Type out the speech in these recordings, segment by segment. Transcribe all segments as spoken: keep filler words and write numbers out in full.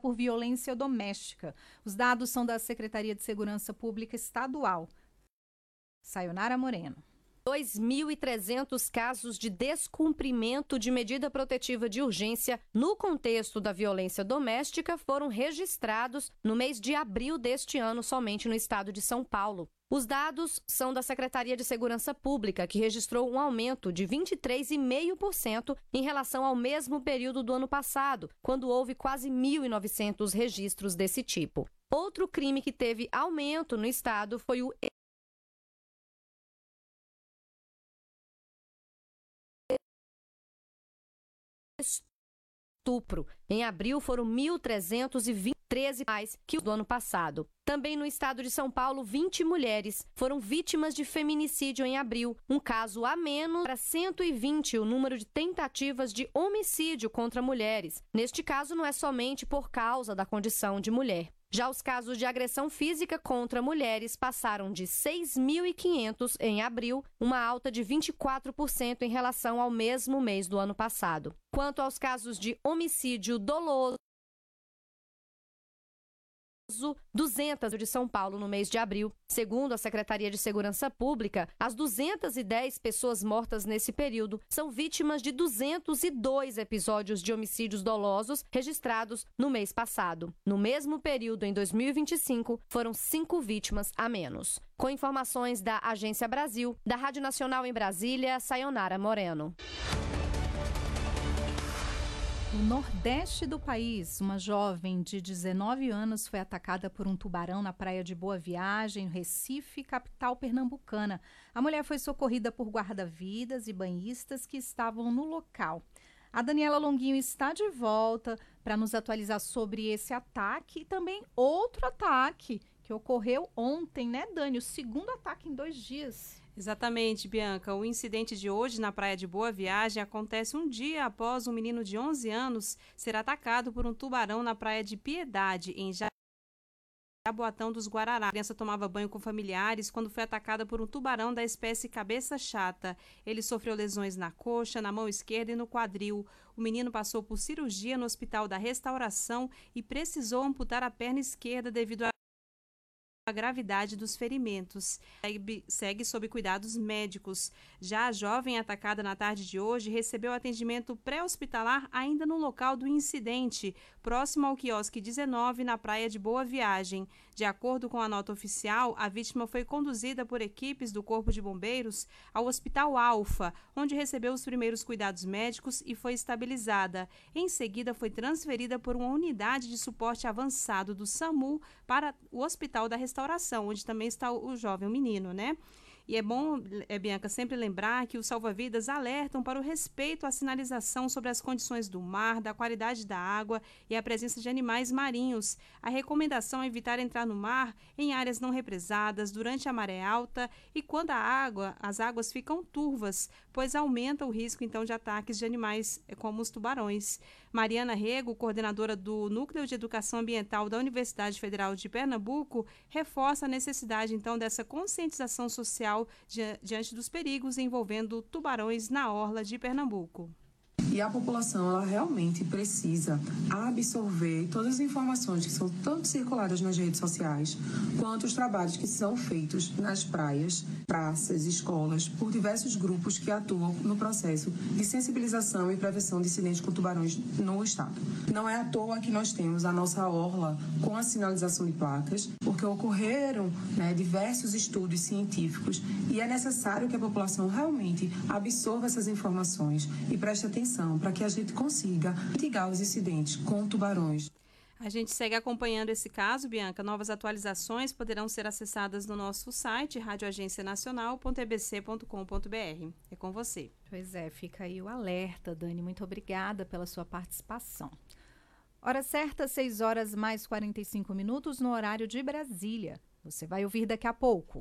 por violência doméstica. Os dados são da Secretaria de Segurança Pública Estadual. Sayonara Moreno. dois mil e trezentos casos de descumprimento de medida protetiva de urgência no contexto da violência doméstica foram registrados no mês de abril deste ano somente no estado de São Paulo. Os dados são da Secretaria de Segurança Pública, que registrou um aumento de vinte e três vírgula cinco por cento em relação ao mesmo período do ano passado, quando houve quase mil e novecentos registros desse tipo. Outro crime que teve aumento no estado foi o estupro. Em abril foram mil trezentos e treze mais que o do ano passado. Também no estado de São Paulo, vinte mulheres foram vítimas de feminicídio em abril, um caso a menos para cento e vinte o número de tentativas de homicídio contra mulheres. Neste caso, não é somente por causa da condição de mulher. Já os casos de agressão física contra mulheres passaram de seis mil e quinhentos em abril, uma alta de vinte e quatro por cento em relação ao mesmo mês do ano passado. Quanto aos casos de homicídio doloso, duzentos de São Paulo no mês de abril. Segundo a Secretaria de Segurança Pública, as duzentas e dez pessoas mortas nesse período são vítimas de duzentos e dois episódios de homicídios dolosos registrados no mês passado. No mesmo período, em dois mil e vinte e cinco, foram cinco vítimas a menos. Com informações da Agência Brasil, da Rádio Nacional em Brasília, Sayonara Moreno. No nordeste do país, uma jovem de dezenove anos foi atacada por um tubarão na praia de Boa Viagem, no Recife, capital pernambucana. A mulher foi socorrida por guarda-vidas e banhistas que estavam no local. A Daniela Longuinho está de volta para nos atualizar sobre esse ataque e também outro ataque que ocorreu ontem, né, Dani? O segundo ataque em dois dias. Exatamente, Bianca. O incidente de hoje na praia de Boa Viagem acontece um dia após um menino de onze anos ser atacado por um tubarão na praia de Piedade, em Jaboatão dos Guarará. A criança tomava banho com familiares quando foi atacada por um tubarão da espécie cabeça chata. Ele sofreu lesões na coxa, na mão esquerda e no quadril. O menino passou por cirurgia no Hospital da Restauração e precisou amputar a perna esquerda devido a a gravidade dos ferimentos. Segue, segue sob cuidados médicos. Já a jovem atacada na tarde de hoje recebeu atendimento pré-hospitalar ainda no local do incidente, próximo ao quiosque dezenove, na praia de Boa Viagem. De acordo com a nota oficial, a vítima foi conduzida por equipes do Corpo de Bombeiros ao Hospital Alfa, onde recebeu os primeiros cuidados médicos e foi estabilizada. Em seguida, foi transferida por uma unidade de suporte avançado do SAMU para o Hospital da Restauração, onde também está o jovem, o menino, né? E é bom, é, Bianca, sempre lembrar que os salva-vidas alertam para o respeito à sinalização sobre as condições do mar, da qualidade da água e a presença de animais marinhos. A recomendação é evitar entrar no mar em áreas não represadas durante a maré alta e quando a água, as águas ficam turvas, pois aumenta o risco, então, de ataques de animais como os tubarões. Mariana Rego, coordenadora do Núcleo de Educação Ambiental da Universidade Federal de Pernambuco, reforça a necessidade, então, dessa conscientização social diante dos perigos envolvendo tubarões na orla de Pernambuco. E a população, ela realmente precisa absorver todas as informações que são tanto circuladas nas redes sociais, quanto os trabalhos que são feitos nas praias, praças, escolas, por diversos grupos que atuam no processo de sensibilização e prevenção de incidentes com tubarões no estado. Não é à toa que nós temos a nossa orla com a sinalização de placas, porque ocorreram, né, diversos estudos científicos e é necessário que a população realmente absorva essas informações e preste atenção para que a gente consiga mitigar os incidentes com tubarões. A gente segue acompanhando esse caso, Bianca. Novas atualizações poderão ser acessadas no nosso site, rádio agência nacional ponto e b c ponto com ponto b r. É com você. Pois é, fica aí o alerta, Dani. Muito obrigada pela sua participação. Hora certa, seis horas mais quarenta e cinco minutos no horário de Brasília. Você vai ouvir daqui a pouco.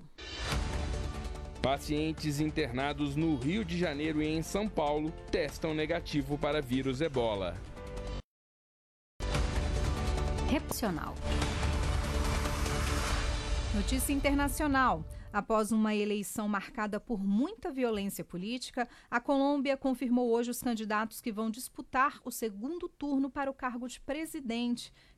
Pacientes internados no Rio de Janeiro e em São Paulo testam negativo para vírus Ebola. Nacional. Notícia internacional. Após uma eleição marcada por muita violência política, a Colômbia confirmou hoje os candidatos que vão disputar o segundo turno para o cargo de presidente.